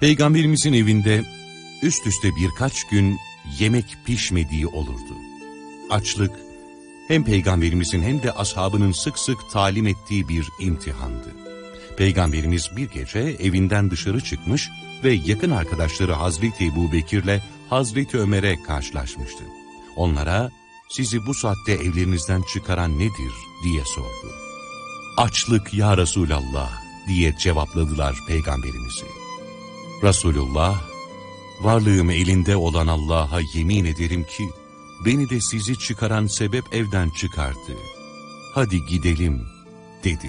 Peygamberimizin evinde üst üste birkaç gün yemek pişmediği olurdu. Açlık hem Peygamberimizin hem de ashabının sık sık talim ettiği bir imtihandı. Peygamberimiz bir gece evinden dışarı çıkmış ve yakın arkadaşları Hazreti Ebubekir'le Hazreti Ömer'e karşılaşmıştı. Onlara, "Sizi bu saatte evlerinizden çıkaran nedir?" diye sordu. "Açlık ya Resulallah," diye cevapladılar Peygamberimizi. Resulullah, "Varlığım elinde olan Allah'a yemin ederim ki, beni de sizi çıkaran sebep evden çıkardı. Hadi gidelim," dedi.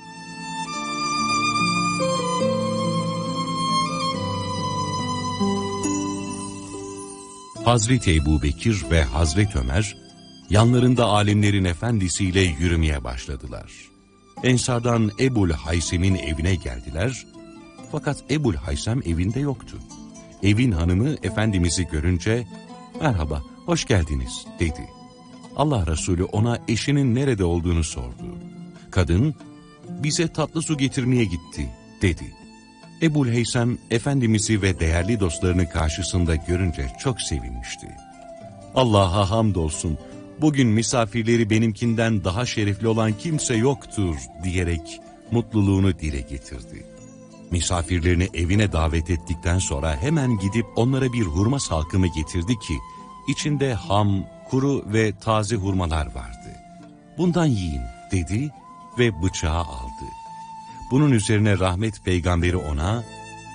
Hazreti Ebubekir ve Hazreti Ömer, yanlarında alemlerin efendisiyle yürümeye başladılar. Ensardan Ebul Haysem'in evine geldiler, fakat Ebul Haysem evinde yoktu. Evin hanımı Efendimiz'i görünce, "Merhaba, hoş geldiniz," dedi. Allah Resulü ona eşinin nerede olduğunu sordu. Kadın, "Bize tatlı su getirmeye gitti," dedi. Ebul Haysem, Efendimiz'i ve değerli dostlarını karşısında görünce çok sevinmişti. "Allah'a hamdolsun, bugün misafirleri benimkinden daha şerefli olan kimse yoktur," diyerek mutluluğunu dile getirdi. Misafirlerini evine davet ettikten sonra hemen gidip onlara bir hurma salkımı getirdi ki, içinde ham, kuru ve taze hurmalar vardı. "Bundan yiyin," dedi ve bıçağı aldı. Bunun üzerine rahmet peygamberi ona,